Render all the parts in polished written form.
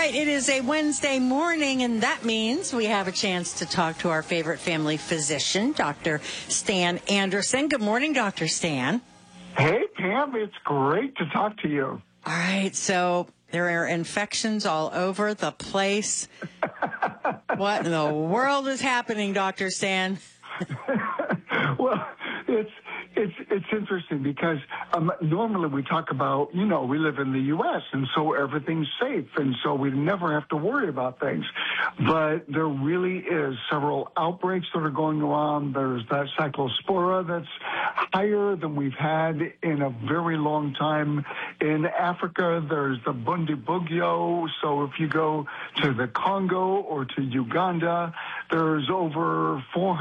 right, it is a Wednesday morning, and that means we have a chance to talk to our favorite family physician, Dr. Stan Anderson. Good morning, Dr. Stan. Hey, Pam, it's great to talk to you. All right, so there are infections all over the place. What in the world is happening, Dr. Stan? Well, it's interesting because normally we talk about, we live in the U.S. and so everything's safe and so we never have to worry about things. But there really is several outbreaks that are going around. There's that cyclospora that's higher than we've had in a very long time. In Africa, there's the Bundibugyo. So if you go to the Congo or to Uganda, there's over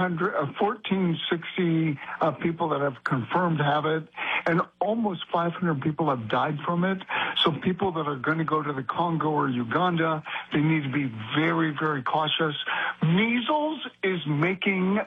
1,460 people that have confirmed have it, and almost 500 people have died from it. So people that are going to go to the Congo or Uganda, they need to be very, very cautious. Measles is making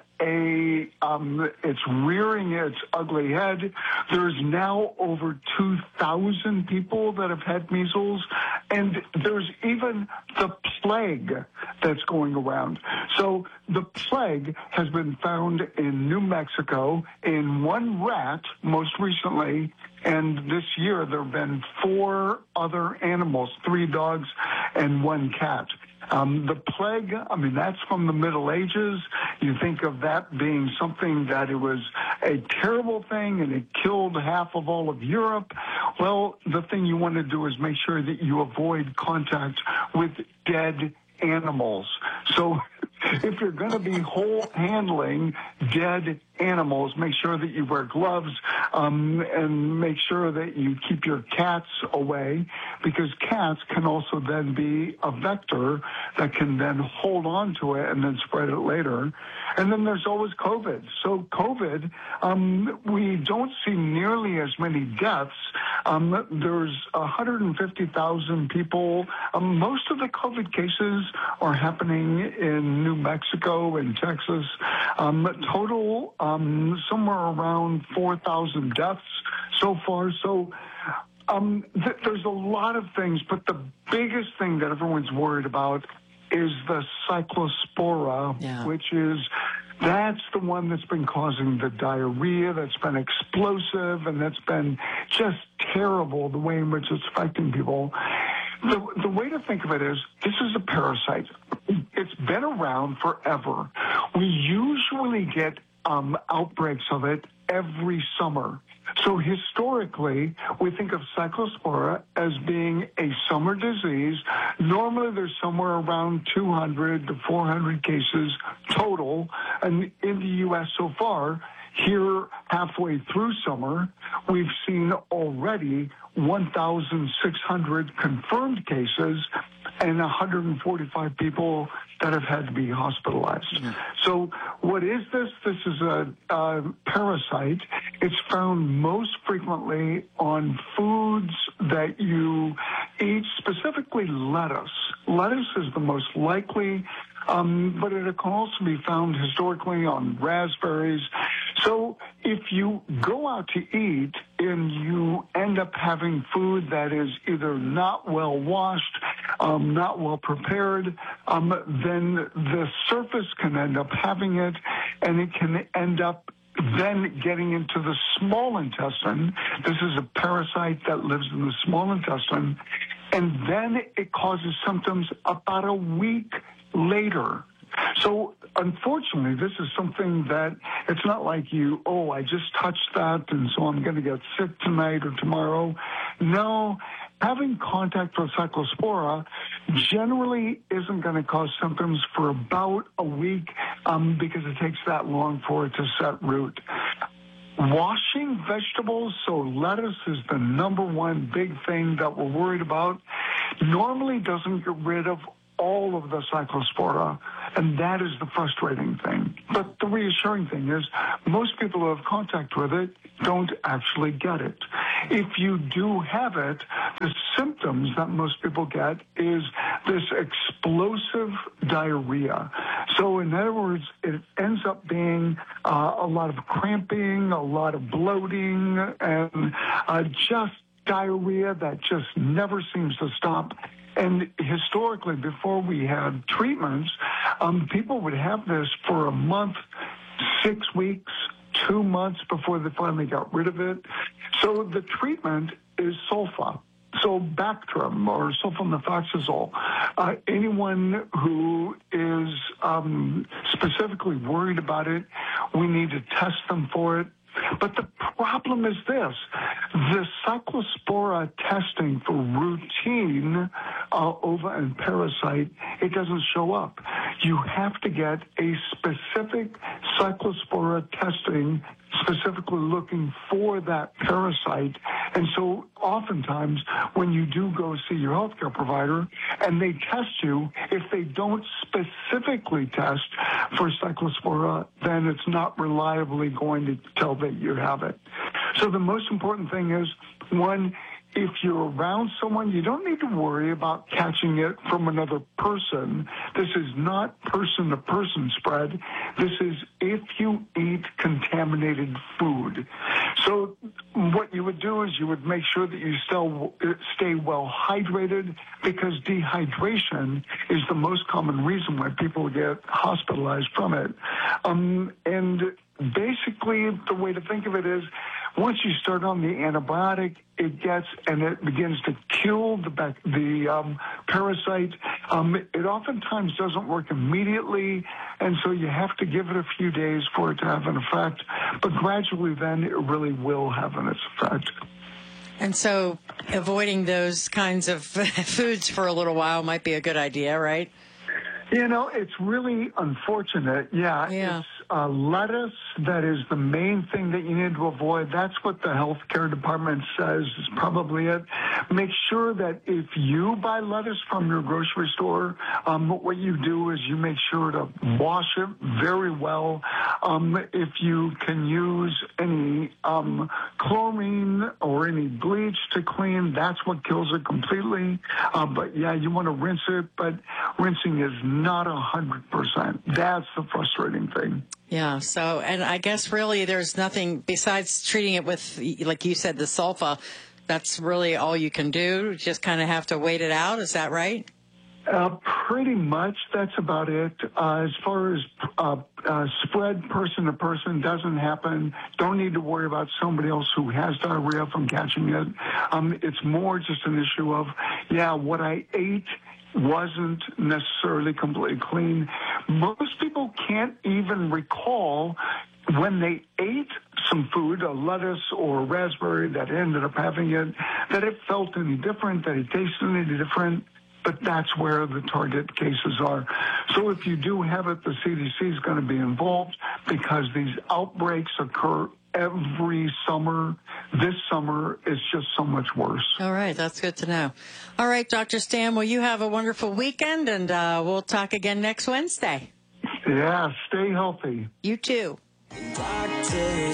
it's rearing its ugly head. There's now over 2,000 people that have had measles, and there's even the plague that's going around. So the plague has been found in New Mexico in one rat most recently, and this year there have been 4 other animals, 3 dogs and 1 cat. The plague, that's from the Middle Ages. You think of that being something that it was a terrible thing and it killed half of all of Europe. Well, the thing you want to do is make sure that you avoid contact with dead animals. So if you're going to be handling dead animals, make sure that you wear gloves and make sure that you keep your cats away, because cats can also then be a vector that can then hold on to it and then spread it later. And then there's always COVID. So COVID, we don't see nearly as many deaths. There's 150,000 people. Most of the COVID cases are happening in New Mexico and Texas. Total, somewhere around 4,000 deaths so far. So there's a lot of things, but the biggest thing that everyone's worried about is the cyclospora, that's the one that's been causing the diarrhea, that's been explosive, and that's been just terrible, the way in which it's affecting people. The way to think of it is, this is a parasite. It's been around forever. We usually get outbreaks of it every summer. So historically, we think of cyclospora as being a summer disease. Normally, there's somewhere around 200 to 400 cases total. And in the U.S. so far, here halfway through summer, we've seen already 1,600 confirmed cases and 145 people that have had to be hospitalized. Mm-hmm. So what is this? This is a parasite. It's found most frequently on foods that you eat, specifically lettuce. Lettuce is the most likely, but it can also be found historically on raspberries. So if you go out to eat and you end up having food that is either not well washed, not well prepared, then the surface can end up having it, and it can end up then getting into the small intestine. This is a parasite that lives in the small intestine, and then it causes symptoms about a week later. So, unfortunately, this is something that it's not like I just touched that and so I'm going to get sick tonight or tomorrow. No, having contact with cyclospora generally isn't going to cause symptoms for about a week because it takes that long for it to set root. Washing vegetables, so lettuce is the number one big thing that we're worried about, normally doesn't get rid of all of the cyclospora, and that is the frustrating thing. But the reassuring thing is most people who have contact with it don't actually get it. If you do have it, the symptoms that most people get is this explosive diarrhea. So in other words, it ends up being a lot of cramping, a lot of bloating, and just diarrhea that just never seems to stop. And historically, before we had treatments, people would have this for a month, 6 weeks, 2 months before they finally got rid of it. So the treatment is sulfa. So Bactrim or sulfamethoxazole. Anyone who is specifically worried about it, we need to test them for it. But the problem is this. The Cyclospora testing for routine ova and parasite, it doesn't show up. You have to get a specific Cyclospora testing specifically looking for that parasite. And so oftentimes when you do go see your healthcare provider and they test you, if they don't specifically test for Cyclospora, then it's not reliably going to tell that you have it. So the most important thing is, one, if you're around someone, you don't need to worry about catching it from another person. This is not person-to-person spread. This is if you eat contaminated food. So what you would do is you would make sure that you still stay well hydrated, because dehydration is the most common reason why people get hospitalized from it. And basically the way to think of it is, once you start on the antibiotic, it begins to kill the parasite. It oftentimes doesn't work immediately, and so you have to give it a few days for it to have an effect. But gradually then it really will have an effect. And so avoiding those kinds of foods for a little while might be a good idea, right? You know, it's really unfortunate. Yeah. It's lettuce that is the main thing that you need to avoid. That's what the healthcare department says is probably it. Make sure that if you buy lettuce from your grocery store, what you do is you make sure to wash it very well. If you can use any chlorine or any bleach to clean, that's what kills it completely. But yeah, you want to rinse it, but rinsing is not 100%. That's the frustrating thing. Yeah. So, and I guess really there's nothing besides treating it with, like you said, the sulfa. That's really all you can do. Just kind of have to wait it out. Is that right? Pretty much. That's about it. As far as spread person to person, doesn't happen. Don't need to worry about somebody else who has diarrhea from catching it. It's more just an issue of, what I ate wasn't necessarily completely clean. Most people can't even recall when they ate some food, a lettuce or a raspberry that ended up having it, that it felt any different, that it tasted any different. But that's where the target cases are. So if you do have it, the CDC is going to be involved, because these outbreaks occur every summer. This summer is just so much worse. All right. That's good to know. All right, Dr. Stan, well, you have a wonderful weekend, and we'll talk again next Wednesday. Yeah, stay healthy. You too. Doctor,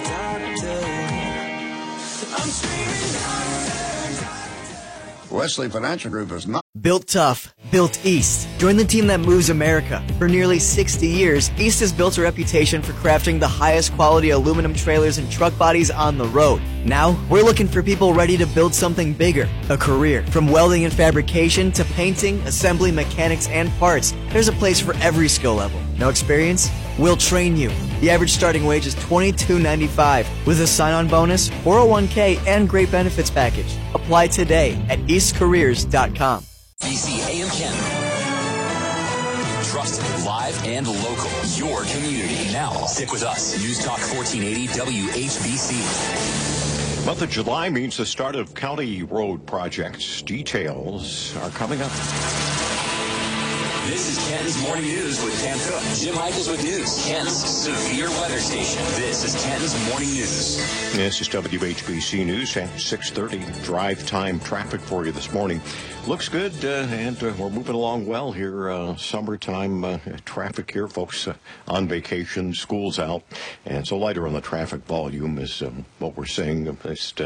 I'm screaming, doctor. Wesley Financial Group is not Built tough, built East. Join the team that moves America. For nearly 60 years, East has built a reputation for crafting the highest quality aluminum trailers and truck bodies on the road. Now, we're looking for people ready to build something bigger, a career. From welding and fabrication to painting, assembly, mechanics, and parts, there's a place for every skill level. No experience? We'll train you. The average starting wage is $22.95 with a sign-on bonus, 401k, and great benefits package. Apply today at eastcareers.com. BC AM Canada. Trusted, live, and local. Your community. Now, stick with us. News Talk 1480 WHBC. Month of July means the start of county road projects. Details are coming up. This is Canton's Morning News with Cam Cook. Jim Michaels with news. Canton's severe weather station. This is Canton's Morning News. This is WHBC News at 6:30. Drive time traffic for you this morning. Looks good, and we're moving along well here. Summertime traffic here, folks on vacation, school's out, and so lighter on the traffic volume is what we're seeing.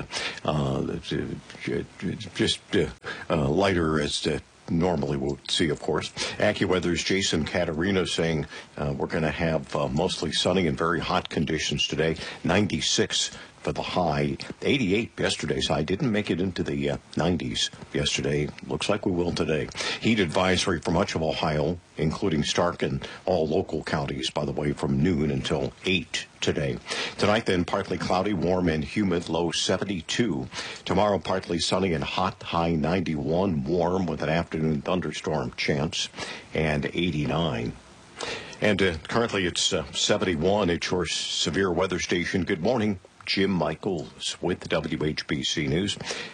Just lighter as normally we'll see, of course. AccuWeather's Jason Caterina saying we're going to have mostly sunny and very hot conditions today. 96 for for the high. 88 yesterday's high. Didn't make it into the 90s yesterday. Looks like we will today. Heat advisory for much of Ohio, including Stark and all local counties, by the way, from noon until 8 today. Tonight, then, partly cloudy, warm and humid, low 72. Tomorrow, partly sunny and hot, high 91, warm with an afternoon thunderstorm chance, and 89. And currently it's 71 at your severe weather station. Good morning. Jim Michaels with WHBC News.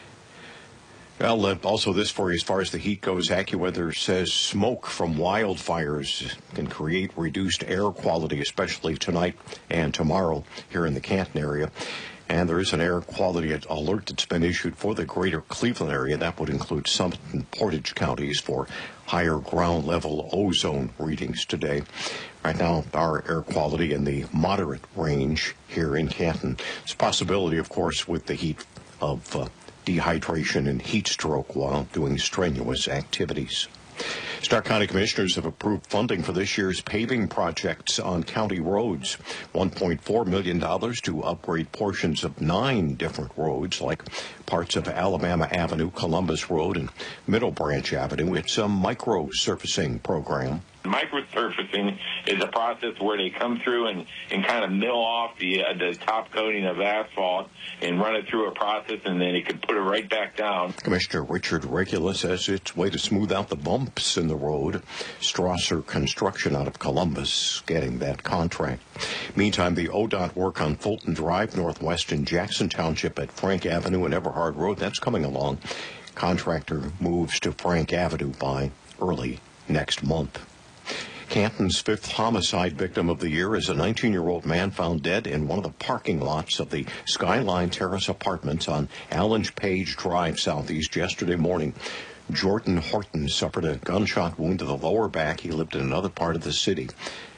Well, also this for you as far as the heat goes. AccuWeather says smoke from wildfires can create reduced air quality, especially tonight and tomorrow here in the Canton area. And there is an air quality alert that's been issued for the greater Cleveland area. That would include Summit and Portage counties for higher ground level ozone readings today. Right now, our air quality in the moderate range here in Canton. It's a possibility, of course, with the heat of dehydration and heat stroke while doing strenuous activities. Stark County Commissioners have approved funding for this year's paving projects on county roads. $1.4 million to upgrade portions of 9 different roads, like parts of Alabama Avenue, Columbus Road, and Middle Branch Avenue. It's a micro-surfacing program. Microsurfacing is a process where they come through and kind of mill off the top coating of asphalt and run it through a process, and then it can put it right back down. Commissioner Richard Regula says it's a way to smooth out the bumps in the road. Strasser Construction out of Columbus getting that contract. Meantime, the ODOT work on Fulton Drive Northwest in Jackson Township at Frank Avenue and Everhard Road, that's coming along. Contractor moves to Frank Avenue by early next month. Canton's 5th homicide victim of the year is a 19-year-old man found dead in one of the parking lots of the Skyline Terrace Apartments on Allen Page Drive Southeast yesterday morning. Jordan Horton suffered a gunshot wound to the lower back. He lived in another part of the city.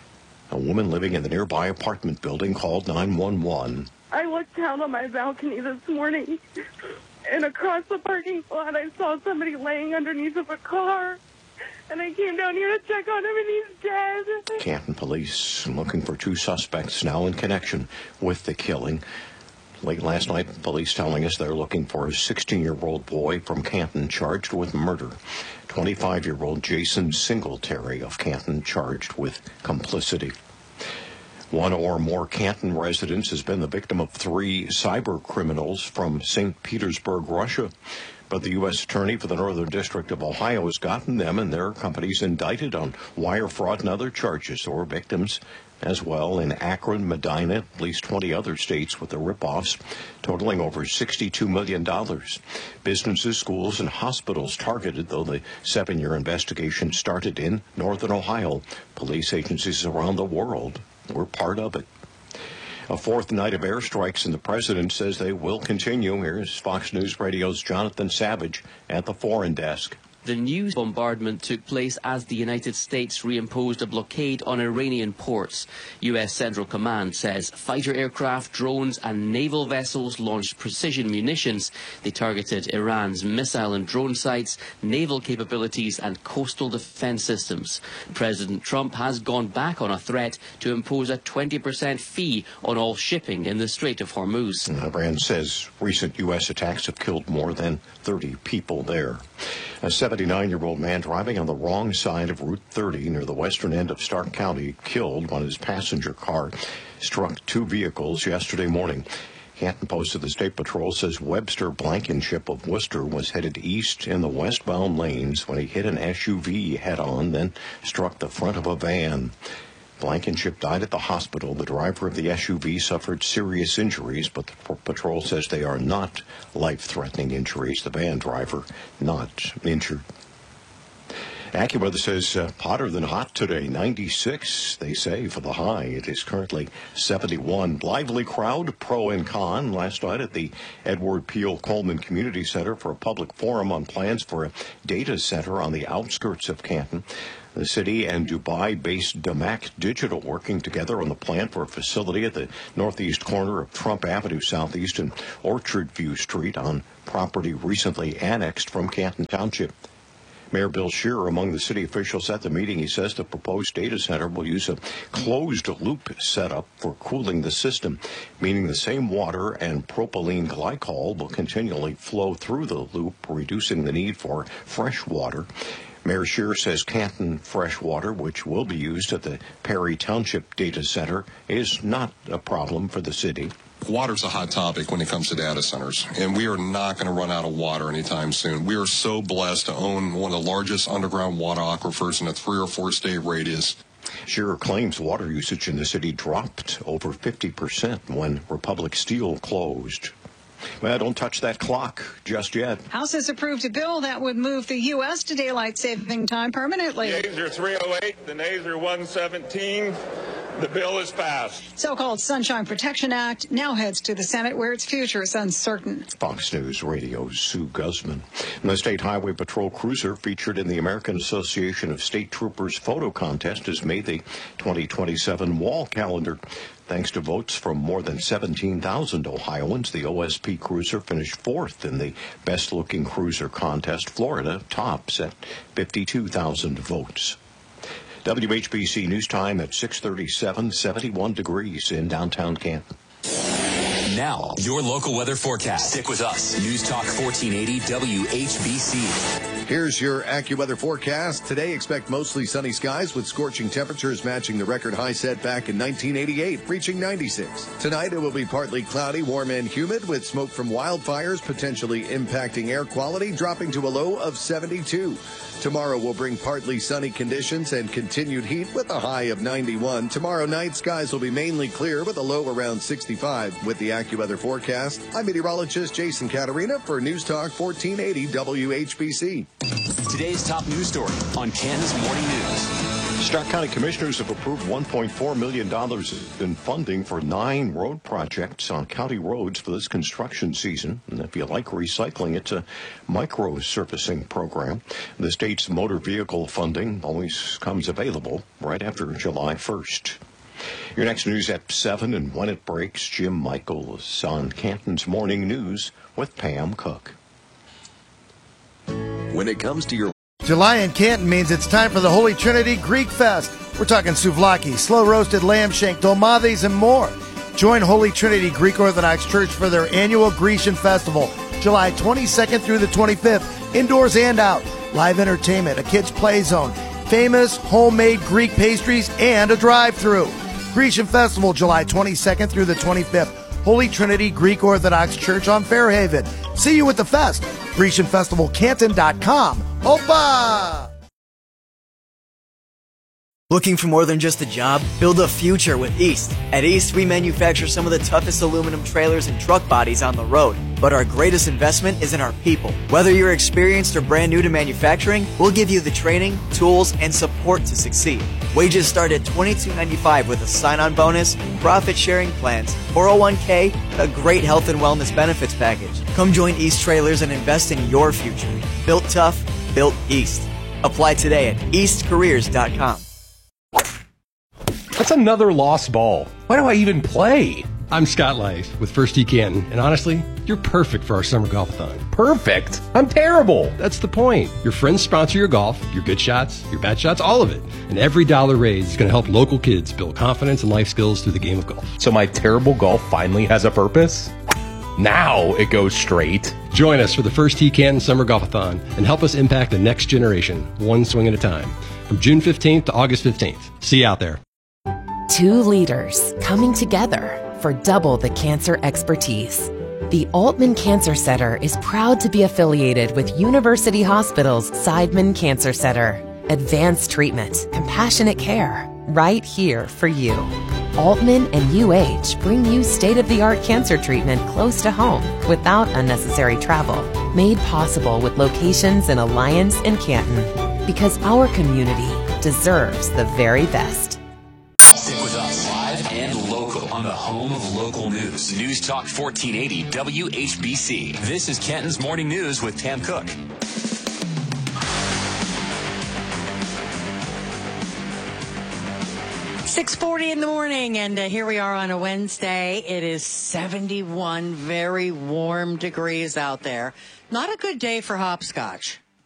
A woman living in the nearby apartment building called 911. I looked out on my balcony this morning, and across the parking lot I saw somebody laying underneath of a car. And I came down here to check on him, and he's dead. Canton police looking for 2 suspects now in connection with the killing. Late last night, police telling us they're looking for a 16-year-old boy from Canton charged with murder. 25-year-old Jason Singletary of Canton charged with complicity. One or more Canton residents has been the victim of 3 cyber criminals from St. Petersburg, Russia. But the U.S. Attorney for the Northern District of Ohio has gotten them and their companies indicted on wire fraud and other charges, or victims as well in Akron, Medina, at least 20 other states with the ripoffs, totaling over $62 million. Businesses, schools, and hospitals targeted, though the 7-year investigation started in Northern Ohio. Police agencies around the world were part of it. A 4th night of airstrikes, and the president says they will continue. Here's Fox News Radio's Jonathan Savage at the foreign desk. The new bombardment took place as the United States reimposed a blockade on Iranian ports. U.S. Central Command says fighter aircraft, drones and naval vessels launched precision munitions. They targeted Iran's missile and drone sites, naval capabilities and coastal defense systems. President Trump has gone back on a threat to impose a 20% fee on all shipping in the Strait of Hormuz. Iran says recent U.S. attacks have killed more than 30 people there. A 79-year-old man driving on the wrong side of Route 30 near the western end of Stark County killed when his passenger car struck 2 vehicles yesterday morning. Canton Post of the State Patrol says Webster Blankenship of Worcester was headed east in the westbound lanes when he hit an SUV head-on, then struck the front of a van. Blankenship died at the hospital. The driver of the SUV suffered serious injuries, but the patrol says they are not life-threatening injuries. The van driver not injured. AccuWeather says hotter than hot today. 96, they say, for the high. It is currently 71. Lively crowd, pro and con, last night at the Edward Peel Coleman Community Center for a public forum on plans for a data center on the outskirts of Canton. The city and Dubai-based Damac Digital working together on the plan for a facility at the northeast corner of Trump Avenue Southeast and Orchard View Street on property recently annexed from Canton Township. Mayor Bill Scheer among the city officials at the meeting. He says the proposed data center will use a closed-loop setup for cooling the system, meaning the same water and propylene glycol will continually flow through the loop, reducing the need for fresh water. Mayor Scheer says Canton fresh water, which will be used at the Perry Township Data Center, is not a problem for the city. Water's a hot topic when it comes to data centers, and we are not going to run out of water anytime soon. We are so blessed to own one of the largest underground water aquifers in a 3 or 4 state radius. Scheer claims water usage in the city dropped over 50% when Republic Steel closed. Well, don't touch that clock just yet. House has approved a bill that would move the U.S. to daylight saving time permanently. The yeas are 308, the nays are 117. The bill is passed. So-called Sunshine Protection Act now heads to the Senate, where its future is uncertain. Fox News Radio's Sue Guzman. And the State Highway Patrol cruiser featured in the American Association of State Troopers photo contest has made the 2027 wall calendar. Thanks to votes from more than 17,000 Ohioans, the OSP cruiser finished 4th in the best-looking cruiser contest. Florida tops at 52,000 votes. WHBC News Time at 6:37, 71 degrees in downtown Canton. Now, your local weather forecast. Stick with us. News Talk 1480 WHBC. Here's your AccuWeather forecast. Today, expect mostly sunny skies with scorching temperatures matching the record high set back in 1988, reaching 96. Tonight, it will be partly cloudy, warm and humid with smoke from wildfires potentially impacting air quality, dropping to a low of 72. Tomorrow will bring partly sunny conditions and continued heat with a high of 91. Tomorrow night, skies will be mainly clear with a low around 65. With the AccuWeather forecast, I'm meteorologist Jason Caterina for News Talk 1480 WHBC. Today's top news story on Canton's Morning News. Stark County Commissioners have approved $1.4 million in funding for 9 road projects on county roads for this construction season. And if you like recycling, it's a micro-surfacing program. The state's motor vehicle funding always comes available right after July 1st. Your next news at 7, and when it breaks, Jim Michaels on Canton's Morning News with Pam Cook. When it comes to your July in Canton means it's time for the Holy Trinity Greek Fest. We're talking souvlaki, slow-roasted lamb shank, dolmades, and more. Join Holy Trinity Greek Orthodox Church for their annual Grecian Festival, July 22nd through the 25th, indoors and out. Live entertainment, a kids' play zone, famous homemade Greek pastries, and a drive-thru. Grecian Festival, July 22nd through the 25th. Holy Trinity Greek Orthodox Church on Fairhaven. See you at the fest. GrecianFestivalCanton.com. Opa! Looking for more than just a job? Build a future with East. At East, we manufacture some of the toughest aluminum trailers and truck bodies on the road. But our greatest investment is in our people. Whether you're experienced or brand new to manufacturing, we'll give you the training, tools, and support to succeed. Wages start at $22.95 with a sign-on bonus, profit-sharing plans, 401k, and a great health and wellness benefits package. Come join East Trailers and invest in your future. Built tough, built East. Apply today at eastcareers.com. That's another lost ball. Why do I even play? I'm Scott Life with First Tee Canton, and honestly, you're perfect for our summer golf-a-thon. Perfect? I'm terrible. That's the point. Your friends sponsor your golf, your good shots, your bad shots, all of it. And every dollar raised is going to help local kids build confidence and life skills through the game of golf. So my terrible golf finally has a purpose? Now it goes straight. Join us for the First Tee Canton Summer Golf-a-thon and help us impact the next generation, one swing at a time. From June 15th to August 15th. See you out there. 2 leaders coming together for double the cancer expertise. The Altman Cancer Center is proud to be affiliated with University Hospital's Seidman Cancer Center. Advanced treatment, compassionate care, right here for you. Altman and UH bring you state-of-the-art cancer treatment close to home without unnecessary travel. Made possible with locations in Alliance and Canton. Because our community deserves the very best. Stick with us live and local on the home of local news. News Talk 1480 WHBC. This is Canton's Morning News with Pam Cook. 6:40 in the morning, and here we are on a Wednesday. It is 71 very warm degrees out there. Not a good day for hopscotch.